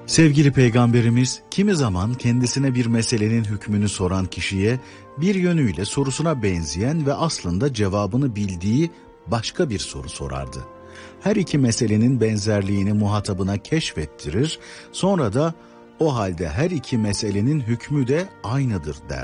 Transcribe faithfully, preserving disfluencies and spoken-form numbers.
Sevgili Peygamberimiz, kimi zaman kendisine bir meselenin hükmünü soran kişiye bir yönüyle sorusuna benzeyen ve aslında cevabını bildiği başka bir soru sorardı. Her iki meselenin benzerliğini muhatabına keşfettirir, sonra da o halde her iki meselenin hükmü de aynıdır der.